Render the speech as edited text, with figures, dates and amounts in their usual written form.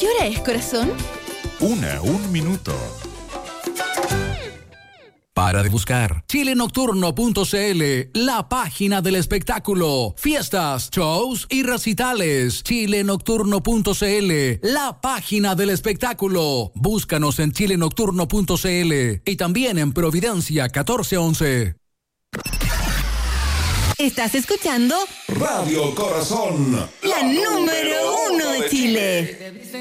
hora es, corazón? 1 minuto. Para de buscar chilenocturno.cl, la página del espectáculo. Fiestas, shows y recitales. chilenocturno.cl, la página del espectáculo. Búscanos en chilenocturno.cl y también en Providencia 1411. Estás escuchando Radio Corazón, la número 1 de Chile.